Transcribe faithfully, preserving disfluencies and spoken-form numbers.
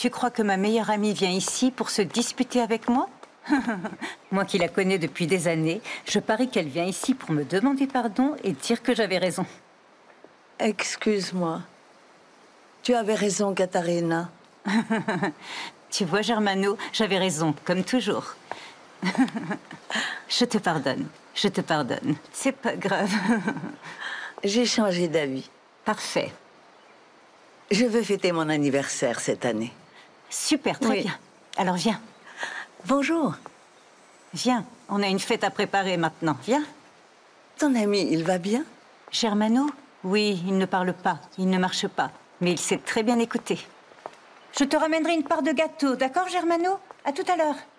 Tu crois que ma meilleure amie vient ici pour se disputer avec moi? Moi qui la connais depuis des années, je parie qu'elle vient ici pour me demander pardon et dire que j'avais raison. Excuse-moi. Tu avais raison, Katharina. Tu vois, Germano, j'avais raison, comme toujours. Je te pardonne, je te pardonne. C'est pas grave. J'ai changé d'avis. Parfait. Je veux fêter mon anniversaire cette année. Super, très Oui. bien. Alors viens, Bonjour. viens. On a une fête à préparer maintenant. Viens. Ton ami, il va bien? Germano? Oui, il ne parle pas, il ne marche pas, mais il sait très bien écouter. Je te ramènerai une part de gâteau, d'accord, Germano? À tout à l'heure.